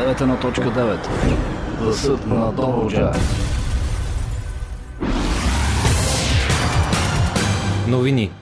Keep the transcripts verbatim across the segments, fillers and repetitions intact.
деветдесет и едно точка девет. Гласът на Добруджа. Новини.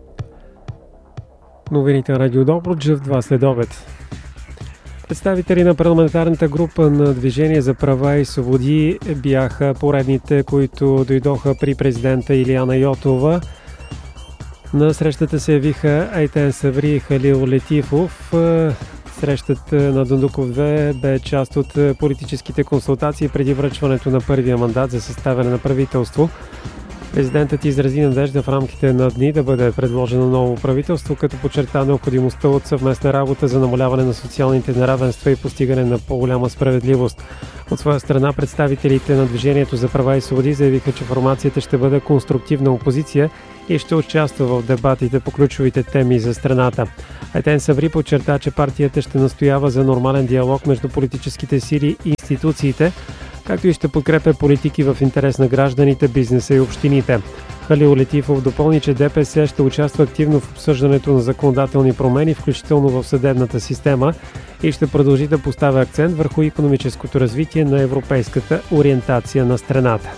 Новините на Радио Добруджа в два следобед. Представители на парламентарната група на Движение за права и свободи бяха поредните, които дойдоха при президента Илияна Йотова. На срещата се явиха Айтен Саври и Халил Летифов. Срещата на Дондуков две бе част от политическите консултации преди връчването на първия мандат за съставяне на правителство. Президентът изрази надежда в рамките на дни да бъде предложено ново правителство, като подчерта необходимостта от съвместна работа за намаляване на социалните неравенства и постигане на по-голяма справедливост. От своя страна, представителите на Движението за права и свободи заявиха, че формацията ще бъде конструктивна опозиция и ще участва в дебатите по ключовите теми за страната. Айтен Саври подчерта, че партията ще настоява за нормален диалог между политическите сили и институциите, както и ще подкрепя политики в интерес на гражданите, бизнеса и общините. Халил Летифов допълни, че ДПС ще участва активно в обсъждането на законодателни промени, включително в съдебната система, и ще продължи да поставя акцент върху икономическото развитие на европейската ориентация на страната.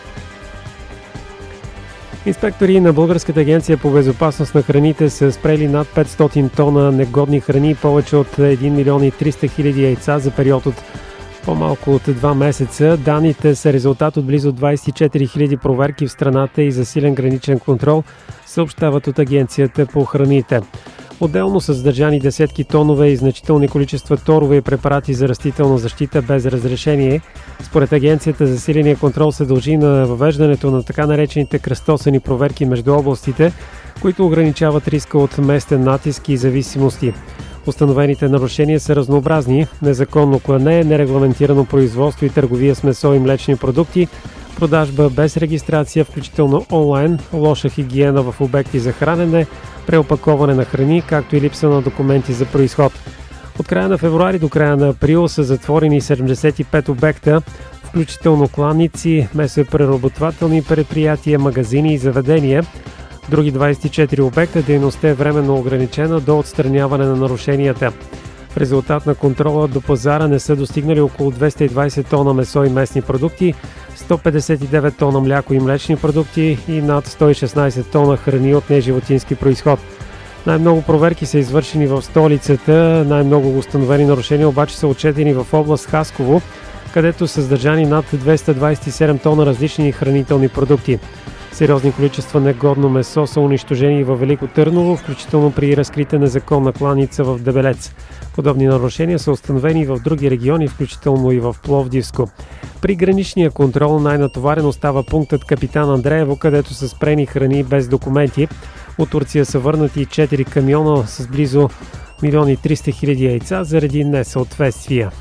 Инспектори на Българската агенция по безопасност на храните са спрели над петстотин тона негодни храни и повече от един милион и триста хиляди яйца за период от по-малко от два месеца. Данните са резултат от близо двадесет и четири хиляди проверки в страната и засилен граничен контрол, съобщават от Агенцията по храните. Отделно са задържани десетки тонове и значителни количества торове и препарати за растителна защита без разрешение. Според агенцията, засиления контрол се дължи на въвеждането на така наречените кръстосани проверки между областите, които ограничават риска от местен натиск и зависимости. Установените нарушения са разнообразни: незаконно клане, нерегламентирано производство и търговия с месо и млечни продукти, продажба без регистрация, включително онлайн, лоша хигиена в обекти за хранене, преопаковане на храни, както и липса на документи за произход. От края на февруари до края на април са затворени седемдесет и пет обекта, включително кланици, месопреработвателни предприятия, магазини и заведения. Други двадесет и четири обекта дейността е временно ограничена до отстраняване на нарушенията. В резултат на контрола до пазара не са достигнали около двеста и двадесет тона месо и месни продукти, сто петдесет и девет тона мляко и млечни продукти и над сто и шестнадесет тона храни от неживотински произход. Най-много проверки са извършени в столицата, най-много установени нарушения обаче са отчетени в област Хасково, където са задържани над двеста двадесет и седем тона различни хранителни продукти. Сериозни количества негодно месо са унищожени във Велико Търново, включително при разкрита незаконна кланица в Дебелец. Подобни нарушения са установени в други региони, включително и в Пловдивско. При граничния контрол най-натоварен остава пунктът Капитан Андреево, където са спрени храни без документи. От Турция са върнати четири камиона с близо милион и триста хиляди яйца заради несъответствия.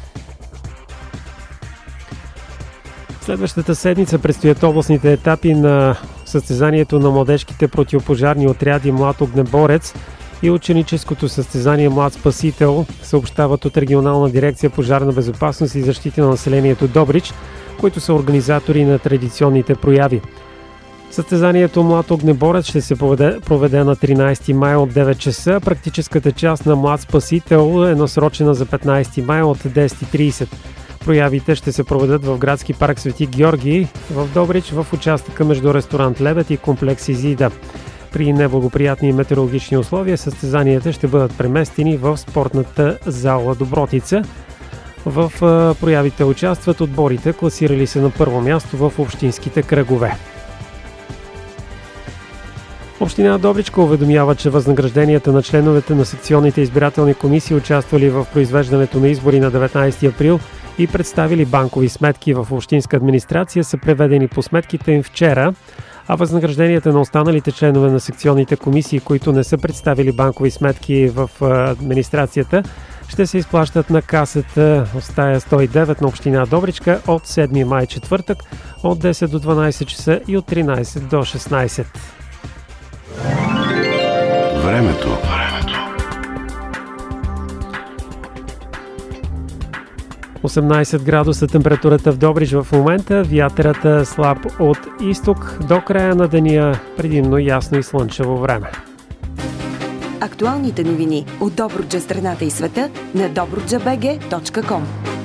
Следващата седмица предстоят областните етапи на състезанието на младежките противопожарни отряди Млад огнеборец и ученическото състезание Млад спасител, съобщават от Регионална дирекция пожарна безопасност и защита на населението Добрич, които са организатори на традиционните прояви. Състезанието Млад огнеборец ще се проведе, проведе на тринадесети май от девет часа. Практическата част на Млад спасител е насрочена за петнадесети май от десет и тридесет. Проявите ще се проведат в градски парк Свети Георги в Добрич, в участъка между ресторант Лебед и комплекс Изида. При неблагоприятни метеорологични условия състезанията ще бъдат преместени в спортната зала Добротица. В проявите участват отборите, класирали се на първо място в общинските кръгове. Община Добричка уведомява, че възнагражденията на членовете на секционните избирателни комисии, участвали в произвеждането на избори на деветнадесети април и представили банкови сметки в общинска администрация, са преведени по сметките им вчера, а възнагражденията на останалите членове на секционните комисии, които не са представили банкови сметки в администрацията, ще се изплащат на касата в стая сто и девет на община Добричка от седми май, четвъртък, от десет до дванадесет часа и от тринадесет до шестнадесет. Времето. осемнадесет градуса температурата в Добрич в момента, вятърът е слаб от изток. До края на деня предимно ясно и слънчево време. Актуалните новини от Добруджа, страната и света на добруджа би джи точка ком.